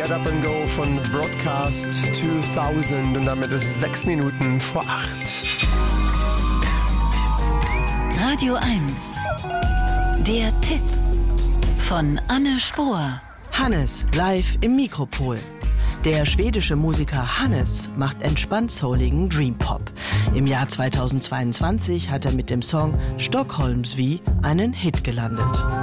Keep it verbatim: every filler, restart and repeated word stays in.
Get Up and Go von Broadcast zweitausend und damit ist es sechs Minuten vor acht. Radio eins. Der Tipp von Anne Spohr. Hannes live im Mikropol. Der schwedische Musiker Hannes macht entspannt souligen Dream Pop. Im Jahr zweitausendzweiundzwanzig hat er mit dem Song Stockholmsvy einen Hit gelandet.